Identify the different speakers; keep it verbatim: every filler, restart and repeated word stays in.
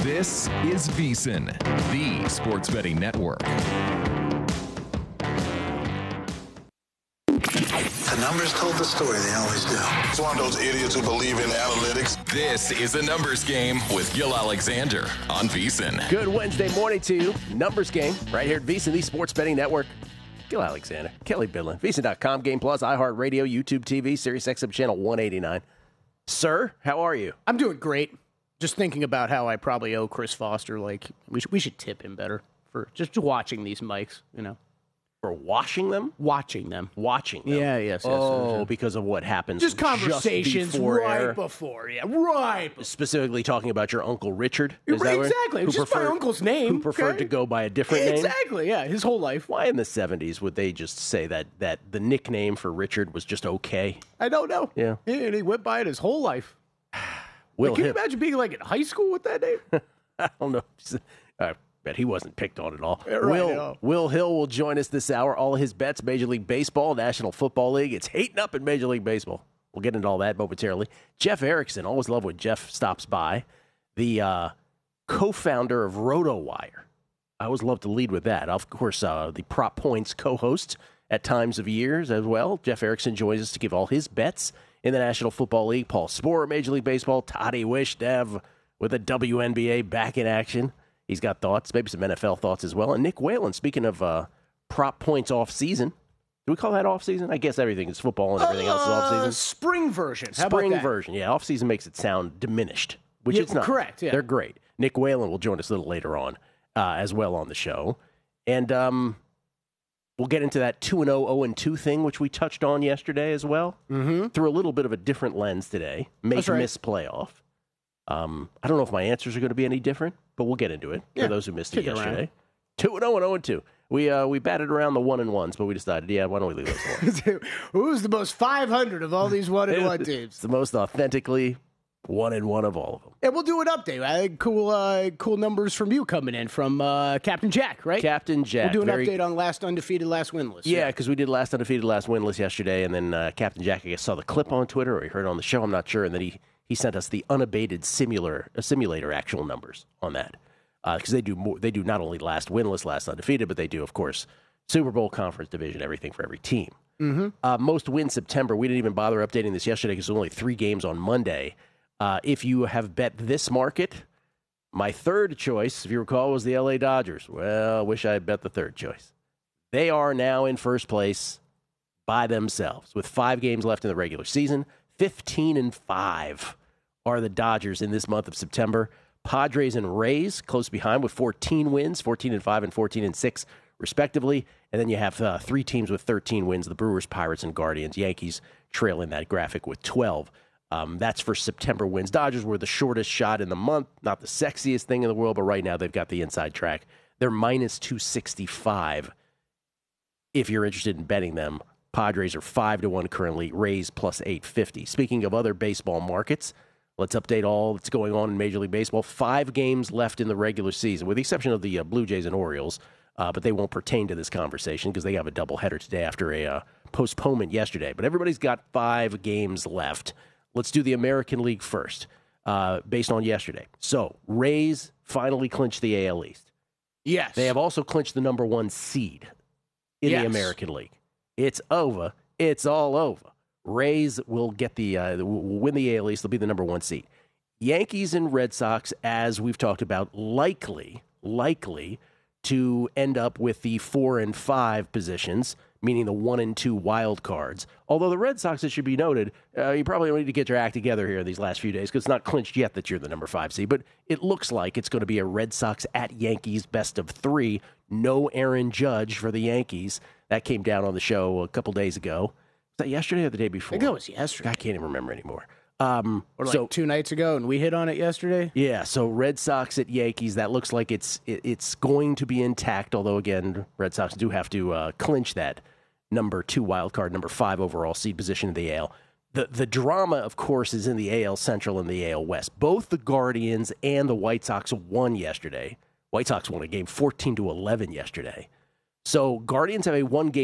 Speaker 1: This is VSiN, the sports betting network.
Speaker 2: The numbers told the story, they always do.
Speaker 3: It's one of those idiots who believe in analytics.
Speaker 1: This is a numbers game with Gil Alexander on VSiN.
Speaker 4: Good Wednesday morning to you. Numbers game right here at VSiN, the sports betting network. Gil Alexander, Kelly Bidlin, VSiN dot com, Game Plus, iHeartRadio, YouTube T V, Sirius X M channel one eighty-nine. Sir, how are you?
Speaker 5: I'm doing great. Just thinking about how I probably owe Chris Foster, like, we should, we should tip him better for just watching these mics, you know.
Speaker 4: For washing them?
Speaker 5: Watching them.
Speaker 4: Watching them.
Speaker 5: Yeah, yes, yes.
Speaker 4: Oh,
Speaker 5: yes.
Speaker 4: because of what happens
Speaker 5: Just conversations
Speaker 4: just before
Speaker 5: right
Speaker 4: air.
Speaker 5: before, yeah, right before.
Speaker 4: Specifically talking about your Uncle Richard? Is that
Speaker 5: Exactly.
Speaker 4: Who
Speaker 5: Just
Speaker 4: preferred,
Speaker 5: my uncle's name.
Speaker 4: Who preferred
Speaker 5: okay?
Speaker 4: to go by a different name?
Speaker 5: Exactly, yeah, his whole life.
Speaker 4: Why in the seventies would they just say that, that the nickname for Richard was just okay?
Speaker 5: I don't know.
Speaker 4: Yeah.
Speaker 5: And he went by it his whole life.
Speaker 4: Will
Speaker 5: Like, can
Speaker 4: Hip-
Speaker 5: you imagine being, like, in high school with that name?
Speaker 4: I don't know. I bet he wasn't picked on at all.
Speaker 5: Yeah, right,
Speaker 4: Will,
Speaker 5: no.
Speaker 4: Will Hill will join us this hour. All of his bets, Major League Baseball, National Football League. It's heating up in Major League Baseball. We'll get into all that momentarily. Jeff Erickson, always love when Jeff stops by. The uh, co-founder of RotoWire. I always love to lead with that. Of course, uh, the Prop Points co-host at times of years as well. Jeff Erickson joins us to give all his bets in the National Football League. Paul Sporer, Major League Baseball. Toddy Wishdev with the W N B A back in action. He's got thoughts, maybe some N F L thoughts as well. And Nick Whalen, speaking of uh, Prop Points off-season. Do we call that off-season? I guess everything is football and everything else is
Speaker 5: Uh,
Speaker 4: off-season.
Speaker 5: Spring version. How about
Speaker 4: Spring
Speaker 5: that?
Speaker 4: version. Yeah, off-season makes it sound diminished, which
Speaker 5: Yeah,
Speaker 4: it's not.
Speaker 5: correct, yeah.
Speaker 4: They're great. Nick Whalen will join us a little later on uh, as well on the show. And um, we'll get into that two and oh, oh and two thing, which we touched on yesterday as well,
Speaker 5: Mm-hmm.
Speaker 4: through a little bit of a different lens today. Make,
Speaker 5: That's right.
Speaker 4: miss, playoff. Um, I don't know if my answers are going to be any different, but we'll get into it
Speaker 5: Yeah,
Speaker 4: for those who missed it
Speaker 5: kick it around.
Speaker 4: yesterday. two and oh and oh and two. We uh, we batted around the one and ones, but we decided, yeah, why don't we leave those alone?
Speaker 5: Who's the most five hundred of all these one and one
Speaker 4: It's
Speaker 5: teams?
Speaker 4: the most authentically one and one of all of them.
Speaker 5: And we'll do an update. I think cool, uh, cool numbers from you coming in from uh, Captain Jack, right?
Speaker 4: Captain Jack.
Speaker 5: We'll do an
Speaker 4: very-
Speaker 5: update on last undefeated, last winless.
Speaker 4: Yeah, because we did last undefeated, last winless yesterday, and then uh, Captain Jack, I guess, saw the clip on Twitter, or he heard it on the show, I'm not sure, and then he, he sent us the unabated simular, uh, simulator actual numbers on that. Because uh, they do more, they do not only last winless, last undefeated, but they do, of course, Super Bowl, conference, division, everything for every team.
Speaker 5: Mm-hmm.
Speaker 4: Uh, most wins September. We didn't even bother updating this yesterday because there's only three games on Monday. Uh, if you have bet this market, my third choice, if you recall, was the L A Dodgers. Well, I wish I had bet the third choice. They are now in first place by themselves with five games left in the regular season. fifteen and five are the Dodgers in this month of September. Padres and Rays close behind with fourteen wins, fourteen and five and fourteen and six respectively. And then you have uh, three teams with thirteen wins, the Brewers, Pirates, and Guardians. Yankees trailing that graphic with twelve. Um, that's for September wins. Dodgers were the shortest shot in the month, not the sexiest thing in the world, but right now they've got the inside track. They're minus two sixty-five if you're interested in betting them. Padres are five to one currently, Rays plus eight fifty. Speaking of other baseball markets, let's update all that's going on in Major League Baseball. Five games left in the regular season, with the exception of the uh, Blue Jays and Orioles, uh, but they won't pertain to this conversation because they have a doubleheader today after a uh, postponement yesterday. But everybody's got five games left. Let's do the American League first, uh, based on yesterday. So, Rays finally clinched the A L East.
Speaker 5: Yes.
Speaker 4: They have also clinched the number one seed in
Speaker 5: Yes.
Speaker 4: the American League. It's over. It's all over. Rays will get the uh, will win the A L East. They'll be the number one seed. Yankees and Red Sox, as we've talked about, likely, likely to end up with the four and five positions, meaning the one and two wild cards. Although the Red Sox, it should be noted, uh, you probably need to get your act together here these last few days because it's not clinched yet that you're the number five seed. But it looks like it's going to be a Red Sox at Yankees best of three. No Aaron Judge for the Yankees. That came down on the show a couple days ago. Was that yesterday or the day before?
Speaker 5: I think it was yesterday.
Speaker 4: I can't even remember anymore. Um,
Speaker 5: Or like
Speaker 4: so
Speaker 5: two nights ago, and we hit on it yesterday.
Speaker 4: yeah, so Red Sox at Yankees. That looks like it's it, it's going to be intact. Although again, Red Sox do have to uh, clinch that number two wild card, number five overall seed position in the A L. The the drama, of course, is in the A L Central and the A L West. Both the Guardians and the White Sox won yesterday. White Sox won a game fourteen to eleven yesterday. So Guardians have a one game